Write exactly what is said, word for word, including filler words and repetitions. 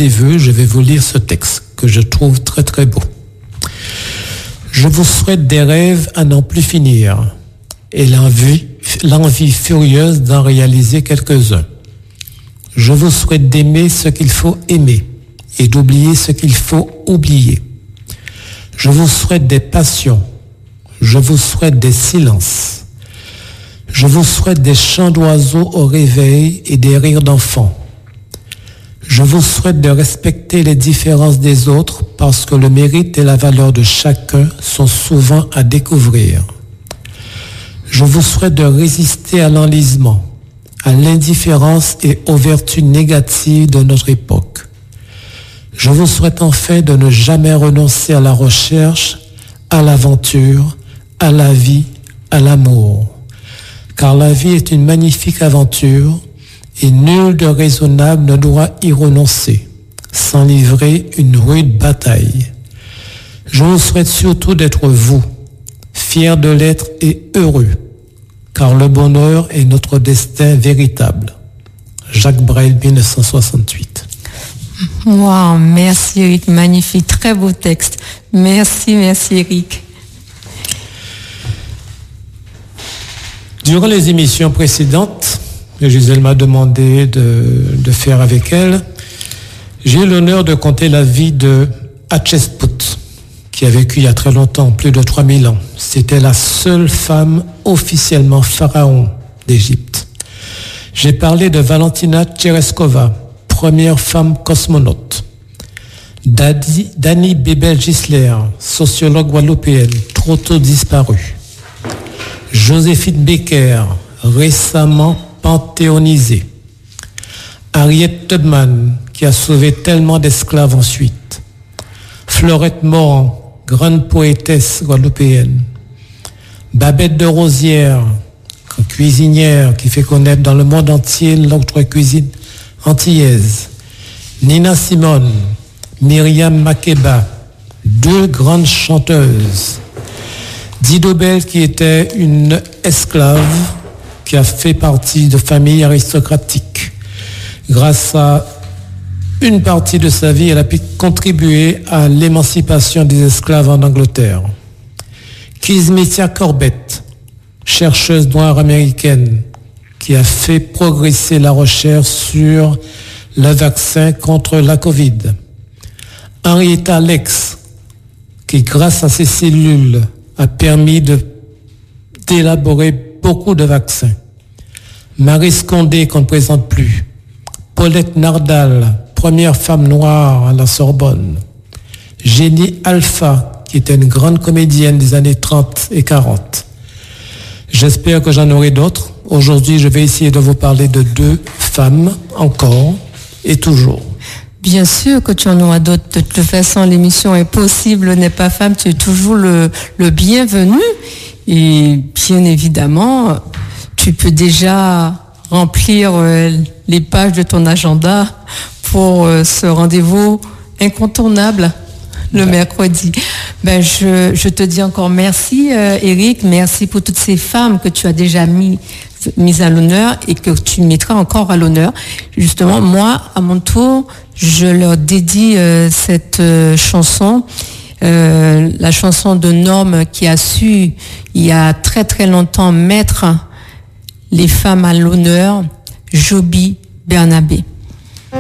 des vœux, je vais vous lire ce texte que je trouve très très beau. Je vous souhaite des rêves à n'en plus finir et l'envie, l'envie furieuse d'en réaliser quelques-uns. Je vous souhaite d'aimer ce qu'il faut aimer et d'oublier ce qu'il faut oublier. Je vous souhaite des passions. Je vous souhaite des silences. Je vous souhaite des chants d'oiseaux au réveil et des rires d'enfants. Je vous souhaite de respecter les différences des autres parce que le mérite et la valeur de chacun sont souvent à découvrir. Je vous souhaite de résister à l'enlisement, à l'indifférence et aux vertus négatives de notre époque. Je vous souhaite enfin de ne jamais renoncer à la recherche, à l'aventure, à la vie, à l'amour. Car la vie est une magnifique aventure et nul de raisonnable ne doit y renoncer, sans livrer une rude bataille. Je vous souhaite surtout d'être vous, fiers de l'être et heureux, car le bonheur est notre destin véritable. Jacques Brel, dix-neuf cent soixante-huit. Wow, merci Eric, magnifique, très beau texte. Merci, merci Eric. Durant les émissions précédentes, que Gisèle m'a demandé de, de faire avec elle, j'ai eu l'honneur de conter la vie de Hatshepsut, qui a vécu il y a très longtemps, plus de trois mille ans. C'était la seule femme officiellement pharaon d'Égypte. J'ai parlé de Valentina Tereshkova, première femme cosmonaute. Dany Bebel-Gisler, sociologue guadeloupéenne, trop tôt disparue. Joséphine Baker, récemment panthéonisée. Harriet Tubman, qui a sauvé tellement d'esclaves ensuite. Fleurette Morand, grande poétesse guadeloupéenne. Babette de Rosière, cuisinière qui fait connaître dans le monde entier l'autre cuisine antillaise. Nina Simone, Myriam Makeba, deux grandes chanteuses. Didobel, qui était une esclave qui a fait partie de familles aristocratiques. Grâce à une partie de sa vie, elle a pu contribuer à l'émancipation des esclaves en Angleterre. Kizzmekia Corbett, chercheuse noire américaine, qui a fait progresser la recherche sur le vaccin contre la Covid. Henrietta Lacks, qui grâce à ses cellules a permis de, d'élaborer beaucoup de vaccins. Marie Scondé, qu'on ne présente plus. Paulette Nardal, première femme noire à la Sorbonne. Jenny Alpha, qui était une grande comédienne des années trente et quarante. J'espère que j'en aurai d'autres. Aujourd'hui, je vais essayer de vous parler de deux femmes, encore et toujours. Bien sûr que tu en auras d'autres. De toute façon, l'émission est possible, n'est pas femme. Tu es toujours le, le bienvenu. Et bien évidemment, tu peux déjà remplir euh, les pages de ton agenda pour euh, ce rendez-vous incontournable le ouais. mercredi. Ben, je, je te dis encore merci, euh, Eric. Merci pour toutes ces femmes que tu as déjà mis mise à l'honneur et que tu mettras encore à l'honneur. Justement, moi, à mon tour, je leur dédie euh, cette euh, chanson, euh, la chanson de Norme qui a su, il y a très très longtemps, mettre les femmes à l'honneur, Joby Bernabé.